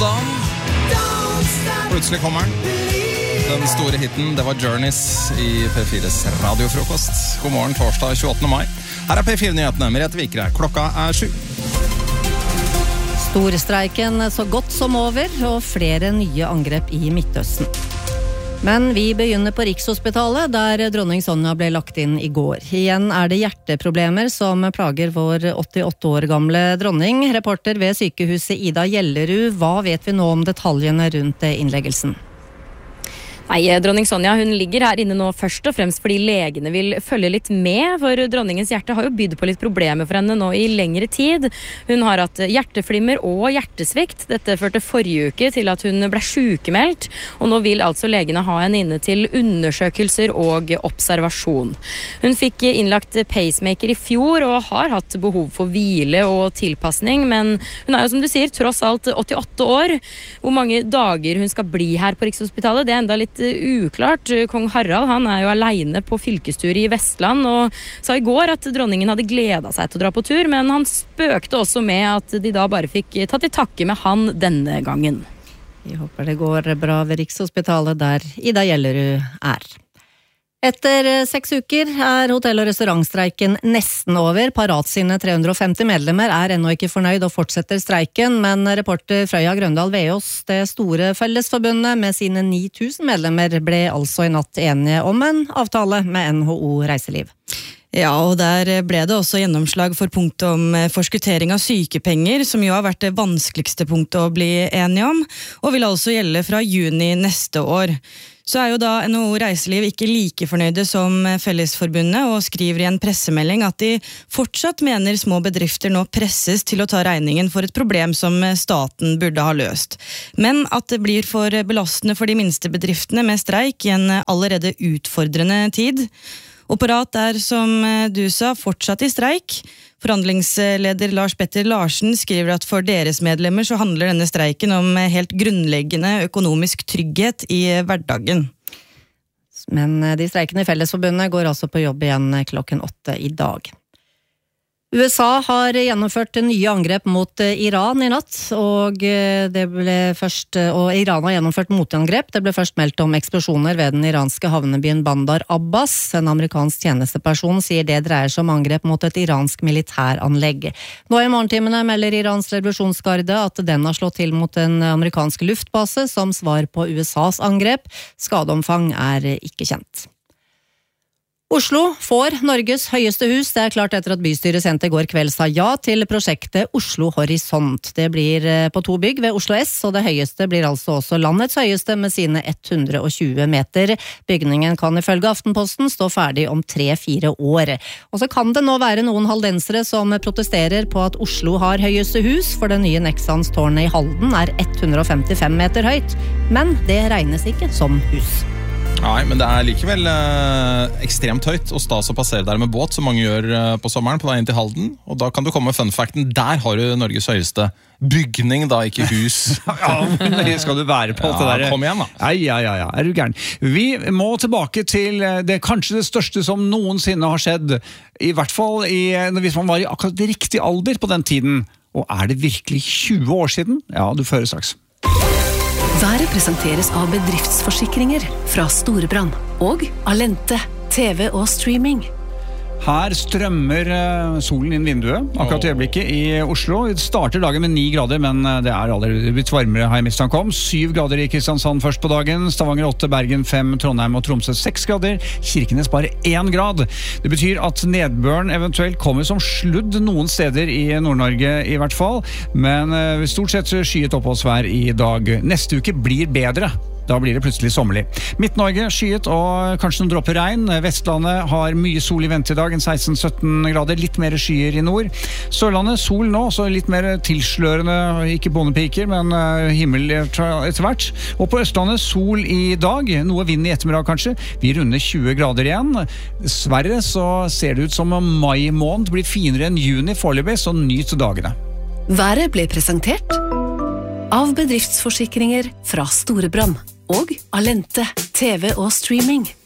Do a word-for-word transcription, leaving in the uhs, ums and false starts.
dagen. Plutselig kommer den. Den store hitten, det var Journeys i P fires radiofrokost. God morgen, torsdag tjueåttende mai. Her er P fire-nyhetene, Merete Vikre. Klokka er sju. Storstreiken så godt som over, og flere nye angrep i Midtøsten. Men vi begynner på Rikshospitalet, der dronning Sonja ble lagt inn i går. Igjen er det hjerteproblemer som plager vår åttiåtte år gamle dronning. Reporter ved sykehuset Ida Gjellerud, hva vet vi nå om detaljene rundt innleggelsen? Nei, dronning Sonja hun ligger her inne nå først og fremst fordi legene vil følge litt med, for dronningens hjerte har jo bydd på litt problemer for henne nå i lengre tid. Hun har hatt hjerteflimmer og hjertesvikt. Dette førte forrige uke til at hun ble sykemeldt, og nå vil altså legene ha henne inne til undersøkelser og observasjon. Hun fikk innlagt pacemaker i fjor og har hatt behov for hvile og tilpassning, men hun er jo som du sier tross alt åttiåtte år. Hvor mange dager hun skal bli her på Rikshospitalet, det er enda litt uklart. Kong Harald han er jo alene på fylkestur i Vestland og sa i går at dronningen hadde gledet seg til å dra på tur, men han spøkte også med at de da bare fikk tatt i takke med han denne gangen. Vi håper det går bra ved Rikshospitalet der Ida Gjellerud er. Etter seks uker er hotell- og restaurantstreiken nesten over. Parat sine tre hundre og femti medlemmer er ennå ikke fornøyd og fortsetter streiken, men reporter Frøya Grøndal Veås, det store fellesforbundet med sine ni tusen medlemmer, ble altså i natt enige om en avtale med N H O Reiseliv. Ja, og der ble det også gjennomslag for punktet om forskuttering av sykepenger, som jo har vært det vanskeligste punktet å bli enige om, og vil altså gjelde fra juni neste år. Så er jo da N H O Reiseliv ikke like fornøyde som Fellesforbundet, og skriver i en pressemelding at de fortsatt mener små bedrifter nå presses til å ta regningen for et problem som staten burde ha løst. Men at det blir for belastende for de minste bedriftene med streik i en allerede utfordrende tid. Og Parat er, som du sa, fortsatt i streik. Forhandlingsleder Lars Petter Larsen skriver at for deres medlemmer så handler denne streiken om helt grunnleggende økonomisk trygghet i hverdagen. Men de streikende i Fellesforbundet går altså på jobb igjen klokken åtte i dag. U S A har gjennomført nye angrep mot Iran i natt, og, det ble først, og Iran har gjennomført motangrep. Det ble først meldt om eksplosjoner ved den iranske havnebyen Bandar Abbas. En amerikansk tjenesteperson sier det dreier seg om angrep mot et iransk militæranlegg. Nå i morgentimene melder Irans revolusjonsgarde at den har slått til mot en amerikansk luftbase som svar på U S A's angrep. Skadeomfang er ikke kjent. Oslo får Norges høyeste hus. Det er klart etter at bystyret sent i går kveld sa ja til prosjektet Oslo Horisont. Det blir på to bygg ved Oslo S, og det høyeste blir altså også landets høyeste med sine hundre og tjue meter. Bygningen kan ifølge Aftenposten stå ferdig om tre-fire år. Og så kan det nå være noen haldensere som protesterer på at Oslo har høyeste hus, for det nye Nexans-tårnet i Halden er hundre og femtifem meter høyt. Men det regnes ikke som hus. Nei, men det er likevel eh, ekstremt høyt og stas å passere der med båt, som mange gjør eh, på sommeren på vei inn til Halden. Og da kan du komme med funfacten. Der har du Norges høyeste bygning, da, ikke hus. Ja, men det skal du være på. Ja, det der. Kom igjen da. Ja, ja, ja, ja, er du gæren. Vi må tilbake til det kanskje det største som noensinne har skjedd. I hvert fall i, hvis man var i akkurat riktig alder på den tiden. Og er det virkelig tjue år siden? Ja, du fører straks. Været presenteres av bedriftsforsikringer fra Storebrand og Alente, T V og streaming. Her strømmer solen inn vinduet, akkurat i øyeblikket i Oslo. Det starter dagen med ni grader, men det er allerede blitt varmere, har jeg mistanke om. Syv grader i Kristiansand først på dagen, Stavanger åtte, Bergen fem, Trondheim og Tromsø seks grader, Kirkenes bare én grad. Det betyr at nedbøren eventuelt kommer som sludd noen steder i Nord-Norge i hvert fall, men stort sett skyet oppholdsvær i dag. Neste uke blir bedre. Da blir det plutselig sommerlig. Midt-Norge skyet og kanskje noen dropper regn. Vestlandet har mye sol i vente i dag, en seksten til sytten grader, litt mer skyer i nord. Sørlandet, sol nå, så litt mer tilslørende, ikke bondepiker, men himmel etter hvert. Og på Østlandet, sol i dag, noe vind i ettermiddag kanskje. Vi runder tjue grader igjen. Dessverre så ser det ut som om mai måned blir finere enn juni foreløpig, så nyt dagene. Været ble presentert av bedriftsforsikringer fra Storebrand og Alente, T V og streaming.